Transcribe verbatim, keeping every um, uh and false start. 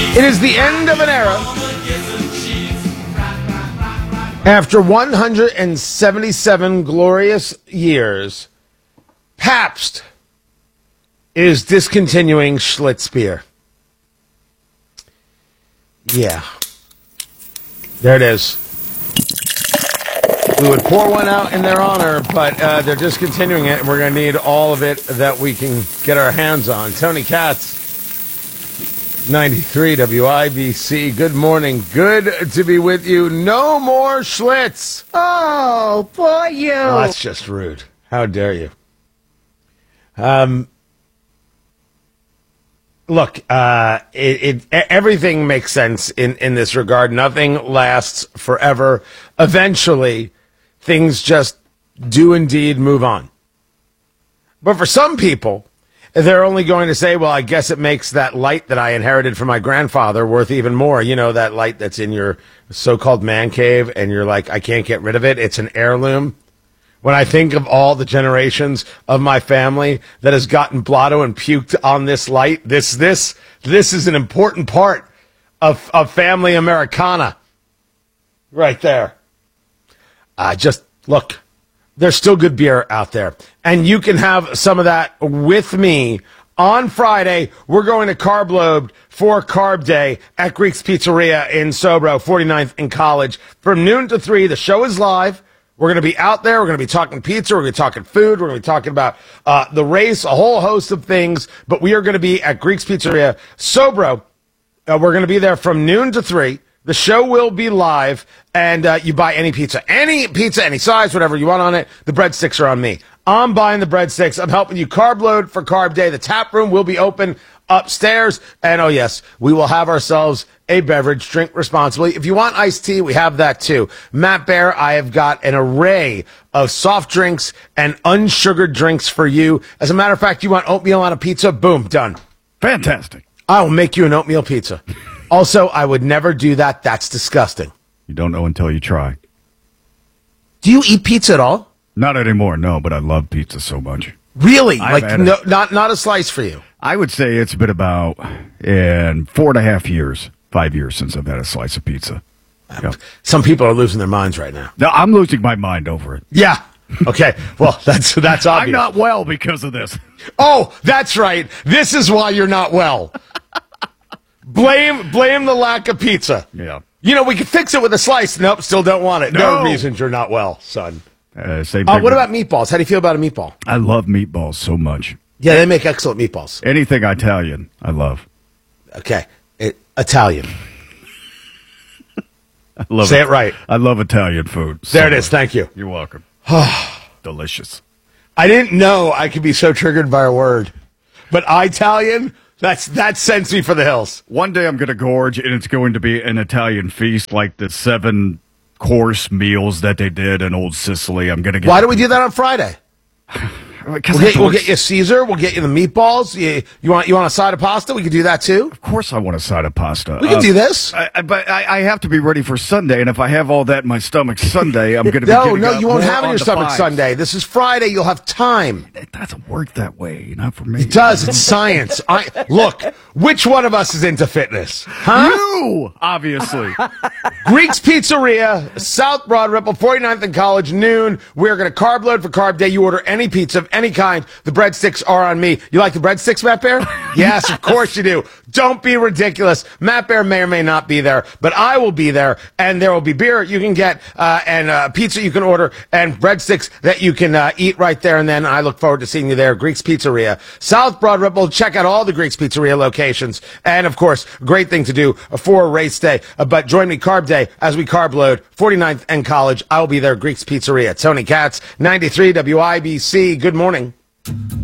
It is the end of an era. After one hundred seventy-seven glorious years, Pabst is discontinuing Schlitz beer. Yeah. There it is. We would pour one out in their honor, but uh, they're discontinuing it, and we're going to need all of it that we can get our hands on. Tony Katz, ninety-three W I B C. Good morning. Good to be with you. No more Schlitz. Oh, poor you. Oh, that's just rude. How dare you? Um, look, uh, it, it everything makes sense in, in this regard. Nothing lasts forever. Eventually, things just do indeed move on. But for some people, they're only going to say, well, I guess it makes that light that I inherited from my grandfather worth even more. You know, that light that's in your so-called man cave, and you're like, I can't get rid of it. It's an heirloom. When I think of all the generations of my family that has gotten blotto and puked on this light, this this this is an important part of, of family Americana. Right there. Uh, just, look, there's still good beer out there. And you can have some of that with me. On Friday, we're going to Carb Load for Carb Day at Greek's Pizzeria in Sobro, forty-ninth and College. From noon to three, the show is live. We're going to be out there. We're going to be talking pizza. We're going to be talking food. We're going to be talking about uh, the race, a whole host of things. But we are going to be at Greek's Pizzeria, Sobro. Uh, we're going to be there from noon to three. The show will be live, and uh, you buy any pizza, any pizza, any size, whatever you want on it. The breadsticks are on me. I'm buying the breadsticks. I'm helping you carb load for Carb Day. The tap room will be open upstairs, and oh yes, we will have ourselves a beverage. Drink responsibly. If you want iced tea, we have that too. Matt Bear, I have got an array of soft drinks and unsugared drinks for you. As a matter of fact, you want oatmeal on a pizza? Boom, done. Fantastic. I will make you an oatmeal pizza. Also, I would never do that. That's disgusting. You don't know until you try. Do you eat pizza at all? Not anymore, no, but I love pizza so much. Really? I've Like, no, not not a slice for you? I would say it's been about in four and a half years, five years since I've had a slice of pizza. Yep. Some people are losing their minds right now. No, I'm losing my mind over it. Yeah. Okay. Well, that's that's obvious. I'm not well because of this. Oh, that's right. This is why you're not well. Blame blame the lack of pizza. Yeah. You know, we could fix it with a slice. Nope, still don't want it. No, No. reasons you're not well, son. Uh, same Uh, thing what with- about meatballs? How do you feel about a meatball? I love meatballs so much. Yeah, they make excellent meatballs. Anything Italian, I love. Okay. It, Italian. I love Say it right. I love Italian food. so There it is. much. Thank you. You're welcome. Delicious. I didn't know I could be so triggered by a word. But Italian, that's that sends me for the hills. One day I'm going to gorge, and it's going to be an Italian feast like the seven course meals that they did in Old Sicily. I'm going to get. Why do we do that on Friday? Because We'll get, we'll get you Caesar. We'll get you the meatballs. You, you want you want a side of pasta? We could do that too. Of course, I want a side of pasta. We can Uh, do this. I, I, but I, I have to be ready for Sunday, and if I have all that in my stomach Sunday, I'm going to be No, getting no, up you won't more have it in on your the stomach fives. Sunday. This is Friday. You'll have time. It doesn't work that way, not for me. It does. It's science. I look. Which one of us is into fitness? Huh? You, obviously. Greek's Pizzeria, South Broad Ripple, forty-ninth and College, noon. We're going to carb load for Carb Day. You order any pizza of any kind. The breadsticks are on me. You like the breadsticks, Matt Bear? Yes, of course you do. Don't be ridiculous. Matt Bear may or may not be there, but I will be there, and there will be beer you can get, uh, and uh, pizza you can order, and breadsticks that you can uh, eat right there. And then I look forward to seeing you there. Greek's Pizzeria, South Broad Ripple. Check out all the Greek's Pizzeria locations. And, of course, great thing to do for race day. Uh, but join me Carb Day as we carb load, forty-ninth and College. I will be there, Greek's Pizzeria. Tony Katz, ninety-three W I B C. Good morning.